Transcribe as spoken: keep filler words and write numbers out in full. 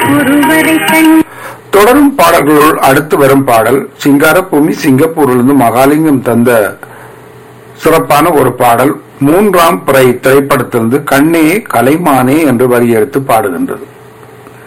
ஒருவரை கண் தொடரும் பாடல்களுள் அடுத்து வரும் பாடல் சிங்காரபூமி சிங்கப்பூரிலிருந்து மகாலிங்கம் தந்த சிறப்பான ஒரு பாடல். மூன்றாம் பிறை திரைப்படத்திலிருந்து கண்ணே கலைமானே என்று வரி எடுத்து பாடுகின்றது.